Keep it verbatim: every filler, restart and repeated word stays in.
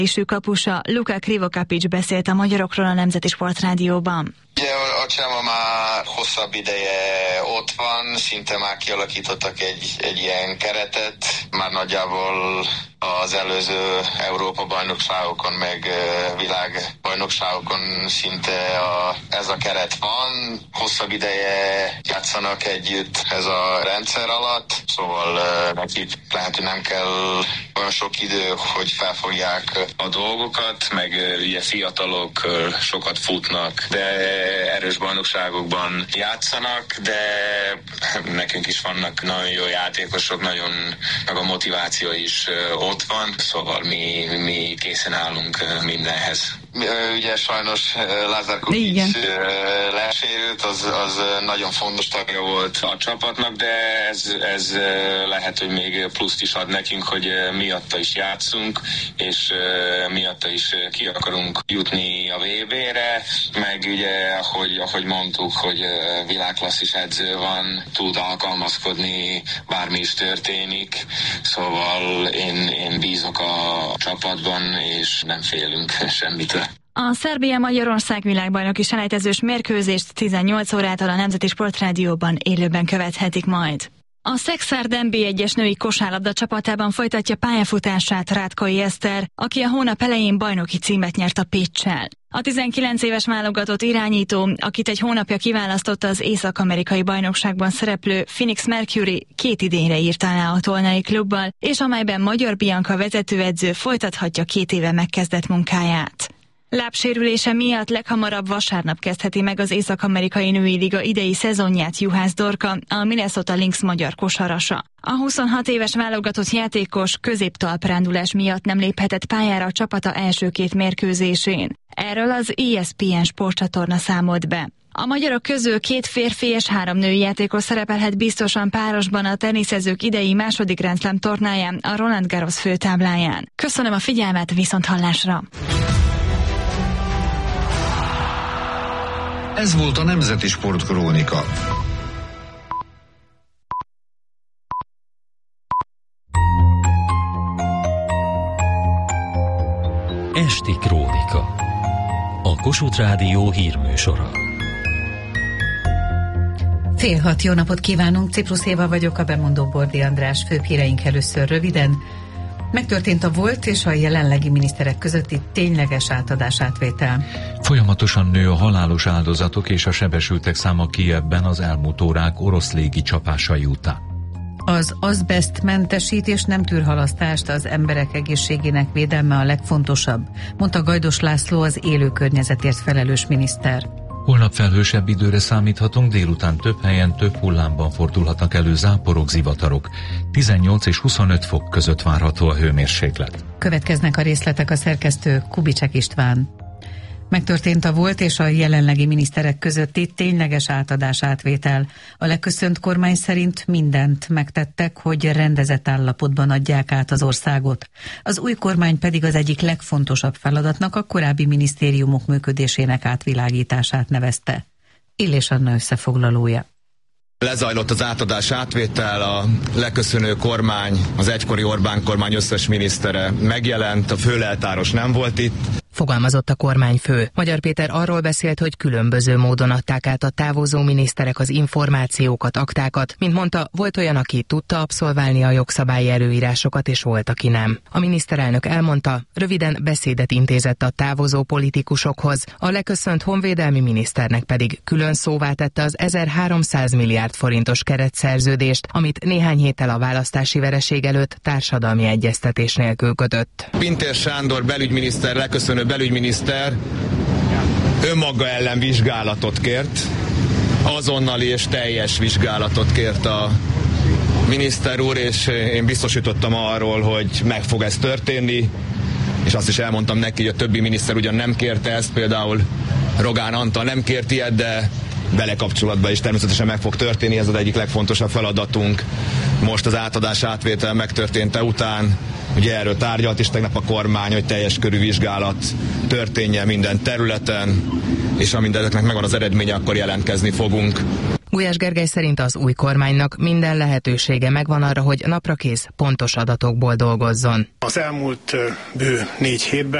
és kapusa Luka Krivokapics beszélt a magyarokról a Nemzeti Sportrádióban. Ugye a Csema már hosszabb ideje ott van, szinte már kialakítottak egy, egy ilyen keretet, már nagyjából az előző Európa-bajnokságokon, meg világbajnokságokon szinte a, ez a keret van. Hosszabb ideje játszanak együtt ez a rendszer alatt, szóval nekik lehet, hogy nem kell olyan sok idő, hogy felfogják a dolgokat, meg ugye fiatalok sokat futnak, de erős bajnokságokban játszanak, de nekünk is vannak nagyon jó játékosok, nagyon, meg a motiváció is ott van, szóval mi, mi készen állunk mindenhez. Ugye sajnos Lázár Kukic lesérült, az, az nagyon fontos tagja volt a csapatnak, de ez, ez lehet, hogy még pluszt is ad nekünk, hogy miatta is játszunk, és miatta is ki akarunk jutni a vé bé-re, meg ugye, ahogy, ahogy mondtuk, hogy világklasszis edző van, tud alkalmazkodni, bármi is történik, szóval én, én bízok a csapatban, és nem félünk semmitől. A Szerbia-Magyarország világbajnoki selejtezős mérkőzést tizennyolc órától a Nemzeti Sportrádióban élőben követhetik majd. A Szekszárd en bé egyes női kosárlabda csapatában folytatja pályafutását Rátkai Eszter, aki a hónap elején bajnoki címet nyert a Péccsel. A tizenkilenc éves válogatott irányító, akit egy hónapja kiválasztotta az észak-amerikai bajnokságban szereplő Phoenix Mercury, két idényre írta alá a tolnai klubbal, és amelyben Magyar Bianca vezetőedző folytathatja két éve megkezdett munkáját. Lábsérülése miatt leghamarabb vasárnap kezdheti meg az Észak-amerikai női liga idei szezonját Juhász Dorka, a Minnesota Lynx magyar kosarasa. A huszonhat éves válogatott játékos középtalprándulás miatt nem léphetett pályára a csapata első két mérkőzésén. Erről az é es pé en sportcsatorna számolt be. A magyarok közül két férfi és három női játékos szerepelhet biztosan párosban a teniszezők idei második Grand Slam tornáján, a Roland Garros főtábláján. Köszönöm a figyelmet, viszonthallásra! Ez volt a Nemzeti Sportkrónika. Esti Krónika. A Kossuth Rádió hírműsora. Fél hat, jó napot kívánunk, Ciprus Éva vagyok, a bemondó Bordi András. Főbb híreink először röviden. Megtörtént a volt és a jelenlegi miniszterek közötti tényleges átadás-átvétel. Folyamatosan nő a halálos áldozatok és a sebesültek száma Kijevben az elmúlt órák orosz légi csapásai után. Az azbesztmentesítés nem tűr halasztást, az emberek egészségének védelme a legfontosabb, mondta Gajdos László, az élő környezetért felelős miniszter. Holnap felhősebb időre számíthatunk, délután több helyen több hullámban fordulhatnak elő záporok, zivatarok. tizennyolc és huszonöt fok között várható a hőmérséklet. Következnek a részletek, a szerkesztő Kubicsek István. Megtörtént a volt és a jelenlegi miniszterek közötti tényleges átadás-átvétel. A leköszönt kormány szerint mindent megtettek, hogy rendezett állapotban adják át az országot. Az új kormány pedig az egyik legfontosabb feladatnak a korábbi minisztériumok működésének átvilágítását nevezte. Illés Anna összefoglalója. Lezajlott az átadás átvétel, a leköszönő kormány, az egykori Orbán kormány összes minisztere megjelent, a főleltáros nem volt itt. Fogalmazott a kormányfő. Magyar Péter arról beszélt, hogy különböző módon adták át a távozó miniszterek az információkat, aktákat. Mint mondta, volt olyan, aki tudta abszolválni a jogszabályi előírásokat, és volt, aki nem. A miniszterelnök elmondta, röviden beszédet intézett a távozó politikusokhoz, a leköszönt honvédelmi miniszternek pedig külön szóvá tette az ezerháromszáz milliárd forintos keretszerződést, amit néhány héttel a választási vereség előtt társadalmi egyeztetés nélkül kötött. Pintér Sándor belügyminiszter, leköszönő belügyminiszter önmaga ellen vizsgálatot kért, azonnali és teljes vizsgálatot kért a miniszter úr, és én biztosítottam arról, hogy meg fog ez történni, és azt is elmondtam neki, hogy a többi miniszter ugyan nem kérte ezt, például Rogán Antal nem kért ilyet, de vele kapcsolatban is természetesen meg fog történni, ez az egyik legfontosabb feladatunk. Most az átadás átvétel megtörténte után, ugye erről tárgyalt is tegnap a kormány, hogy teljes körű vizsgálat történjen minden területen, és amint ezeknek megvan az eredménye, akkor jelentkezni fogunk. Gulyás Gergely szerint az új kormánynak minden lehetősége megvan arra, hogy naprakész, pontos adatokból dolgozzon. Az elmúlt bő négy hétben